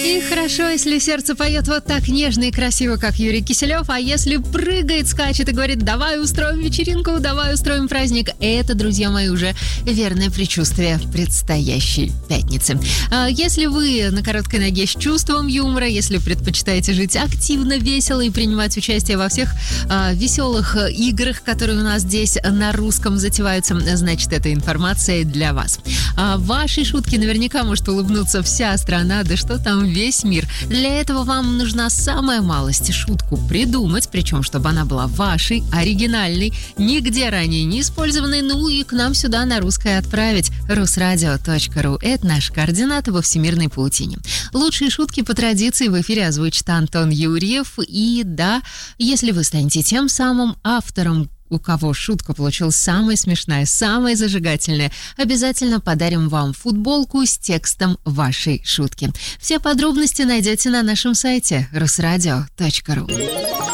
И хорошо, если сердце поет вот так нежно и красиво, как Юрий Киселев, а если прыгает, скачет и говорит: давай устроим вечеринку, давай устроим праздник. Это, друзья мои, уже верное предчувствие предстоящей пятницы. Если вы на короткой ноге с чувством юмора, если предпочитаете жить активно, весело и принимать участие во всех веселых играх, которые у нас здесь на русском затеваются, значит, эта информация для вас. Вашей шутки наверняка может улыбнуться вся страна, да что там, весь мир. Для этого вам нужна самая малость — шутку придумать, причем чтобы она была вашей, оригинальной, нигде ранее не использованной, ну и к нам сюда на русское отправить. rusradio.ru — это наши координаты во всемирной паутине. Лучшие шутки по традиции в эфире озвучит Антон Юрьев. И да, если вы станете тем самым автором, у кого шутка получилась самая смешная, самая зажигательная, обязательно подарим вам футболку с текстом вашей шутки. Все подробности найдете на нашем сайте rusradio.ru.